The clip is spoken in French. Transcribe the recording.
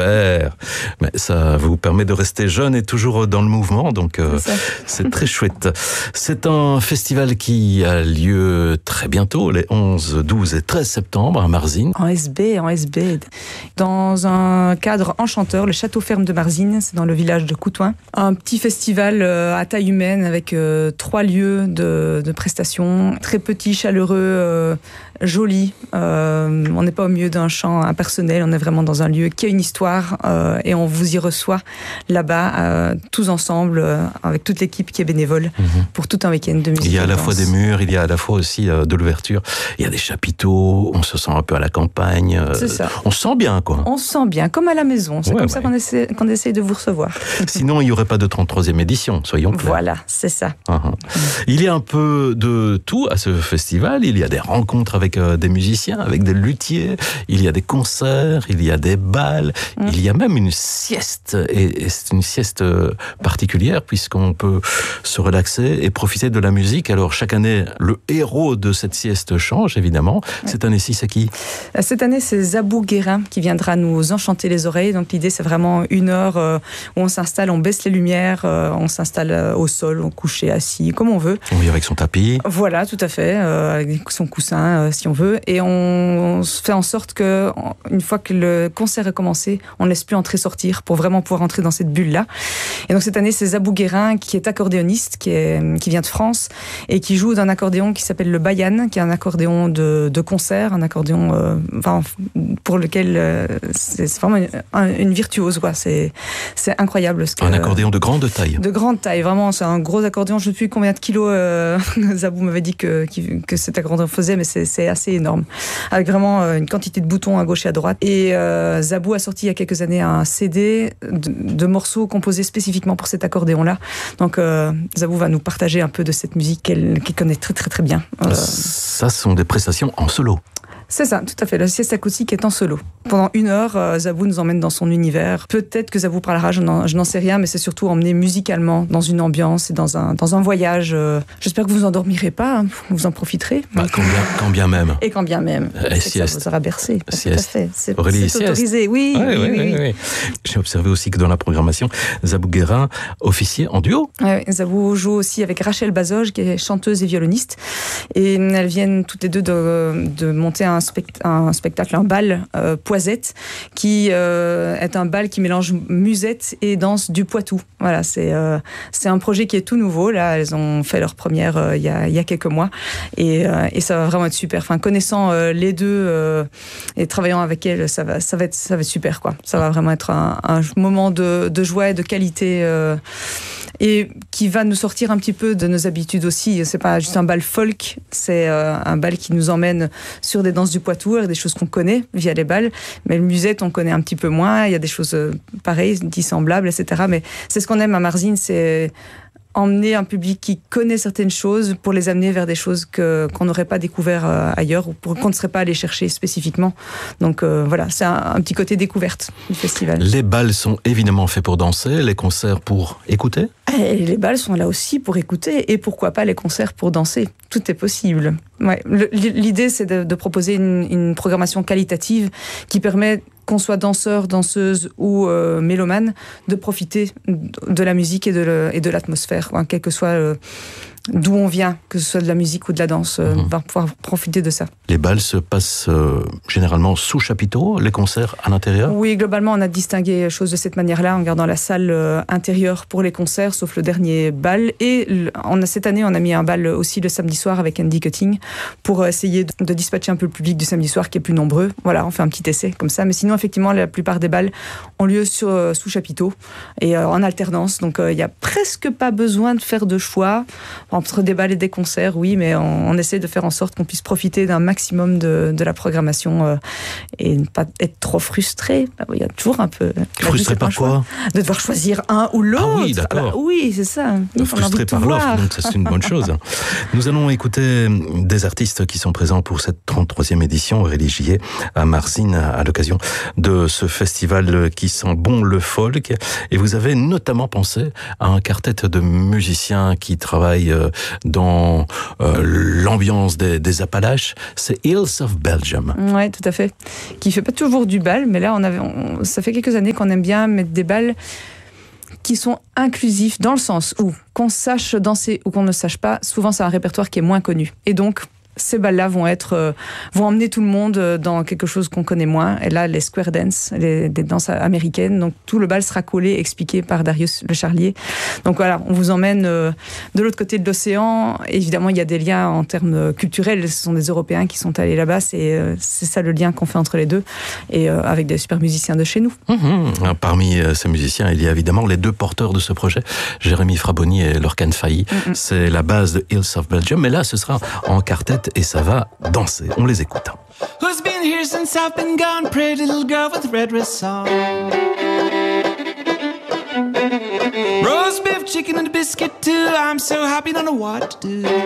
super. Mais ça vous permet de rester jeune et toujours dans le mouvement, donc c'est très chouette. C'est un festival qui a lieu très bientôt, les 11, 12 et 13 septembre à Marzines. En SB. Dans un cadre enchanteur, le Château Ferme de Marzines, c'est dans le village de Coutouin. Un petit festival à taille humaine avec 3 lieux de prestations, très petits, chaleureux, joli. On n'est pas au milieu d'un champ impersonnel, on est vraiment dans un lieu qui a une histoire et on vous y reçoit là-bas, tous ensemble, avec toute l'équipe qui est bénévole pour tout un week-end de musique. Il y a à la fois des murs, il y a à la fois aussi de l'ouverture, il y a des chapiteaux, on se sent un peu à la campagne. C'est ça. On se sent bien, quoi. On se sent bien, comme à la maison. C'est ça qu'on essaie de vous recevoir. Sinon, il n'y aurait pas de 33e édition, soyons clairs. Voilà, c'est ça. Il y a un peu de tout à ce festival. Il y a des rencontres avec des musiciens, avec des luthiers. Il y a des concerts, il y a des bals. Il y a même une sieste. Et c'est une sieste particulière puisqu'on peut se relaxer et profiter de la musique. Alors, chaque année, le héros de cette sieste change, évidemment. Cette année-ci, c'est qui ? Cette année, c'est Zabou Guérin qui viendra nous enchanter les oreilles. Donc, l'idée, c'est vraiment 1 heure où on s'installe, on baisse les lumières, on s'installe au sol, on couche assis, comme on veut. Oui, avec son tapis. Voilà, tout à fait, avec son coussin, si on veut. Et on fait en sorte que, une fois que le concert est commencé, on ne laisse plus entrer-sortir pour vraiment pouvoir entrer dans cette bulle-là. Et donc, cette année, c'est Zabou Guérin qui est accordéoniste, qui vient de France et qui joue d'un accordéon qui s'appelle le Bayan, qui est un accordéon de concert, un accordéon pour lequel c'est vraiment une virtuose, quoi. C'est incroyable. Un accordéon de grande taille. De grande taille, vraiment. C'est un gros accordéon. Je ne sais plus combien de kilos Zabou m'avait dit que cet accordéon faisait, mais c'est assez énorme. Avec vraiment une quantité de boutons à gauche et à droite. Et Zabou a sorti il y a quelques années un CD de morceaux composés spécifiquement pour cet accordéon-là. Donc Zabou va nous partager un peu de cette musique qu'il connaît très très très bien. Ça sont des prestations en solo. C'est ça, tout à fait. La sieste acoustique est en solo. Pendant 1 heure, Zabou nous emmène dans son univers. Peut-être que Zabou parlera, je n'en sais rien, mais c'est surtout emmener musicalement dans une ambiance et dans un voyage. J'espère que vous vous endormirez pas, hein, vous en profiterez. Quand bien même. Et quand bien même. Ça vous aura bercé. Tout à fait. C'est autorisé. Oui. J'ai observé aussi que dans la programmation, Zabou Guérin officiait en duo. Oui, Zabou joue aussi avec Rachel Bazoge, qui est chanteuse et violoniste. Et elles viennent toutes les deux de monter un spectacle, un bal Poisette, qui est un bal qui mélange musette et danse du Poitou. Voilà, c'est un projet qui est tout nouveau. Là, elles ont fait leur première il y a quelques mois, et ça va vraiment être super. Enfin, connaissant les deux et travaillant avec elles, ça va être super, quoi. Ça va vraiment être un moment de joie et de qualité. Et qui va nous sortir un petit peu de nos habitudes aussi. C'est pas juste un bal folk, c'est un bal qui nous emmène sur des danses du Poitou, des choses qu'on connaît via les bals, mais le musette, on connaît un petit peu moins. Il y a des choses pareilles, dissemblables, etc. Mais c'est ce qu'on aime à Marzines, c'est emmener un public qui connaît certaines choses pour les amener vers des choses qu'on n'aurait pas découvert ailleurs ou qu'on ne serait pas allé chercher spécifiquement. Donc voilà, c'est un petit côté découverte du festival. Les bals sont évidemment faits pour danser, les concerts pour écouter ? Et les bals sont là aussi pour écouter et pourquoi pas les concerts pour danser. Tout est possible. Ouais. L'idée, c'est de proposer une programmation qualitative qui permet qu'on soit danseur, danseuse ou mélomane, de profiter de la musique et de l'atmosphère, hein, quel que soit d'où on vient, que ce soit de la musique ou de la danse, on va pouvoir profiter de ça. Les bals se passent généralement sous chapiteau, les concerts à l'intérieur ? Oui, globalement, on a distingué les choses de cette manière-là, en gardant la salle intérieure pour les concerts, sauf le dernier bal. Et cette année, on a mis un bal aussi le samedi soir avec Andy Cutting, pour essayer de dispatcher un peu le public du samedi soir qui est plus nombreux. Voilà, on fait un petit essai comme ça. Mais sinon, effectivement, la plupart des bals ont lieu sous chapiteau et en alternance. Donc, il n'y a presque pas besoin de faire de choix. Entre des bals et des concerts, oui, mais on essaie de faire en sorte qu'on puisse profiter d'un maximum de la programmation et ne pas être trop frustré. Il y a toujours un peu... Frustré par quoi ? De devoir choisir un ou l'autre. Ah oui, d'accord. Oui, c'est ça. Frustré par l'offre, donc c'est une bonne chose. Nous allons écouter des artistes qui sont présents pour cette 33e édition religiée à Marzines à l'occasion de ce festival qui sent bon le folk. Et vous avez notamment pensé à un quartet de musiciens qui travaillent dans l'ambiance des Appalaches, c'est Hills of Belgium. Ouais, tout à fait. Qui fait pas toujours du bal, mais là, ça fait quelques années qu'on aime bien mettre des bals qui sont inclusifs dans le sens où qu'on sache danser ou qu'on ne sache pas, souvent c'est un répertoire qui est moins connu. Et donc, ces balles-là vont emmener tout le monde dans quelque chose qu'on connaît moins. Et là, les square dance, des danses américaines. Donc, tout le bal sera collé, expliqué par Darius Le Charlier. Donc voilà, on vous emmène de l'autre côté de l'océan. Évidemment, il y a des liens en termes culturels. Ce sont des Européens qui sont allés là-bas. C'est ça le lien qu'on fait entre les deux. Et avec des super musiciens de chez nous. Parmi ces musiciens, il y a évidemment les deux porteurs de ce projet, Jérémy Fraboni et Lorcan Failly. C'est la base de Hills of Belgium. Mais là, ce sera en quartet. Et ça va danser. On les écoute. Who's been here since I've been gone? Pretty little girl with red dress on. Roast beef, chicken and a biscuit too. I'm so happy, don't know what to do.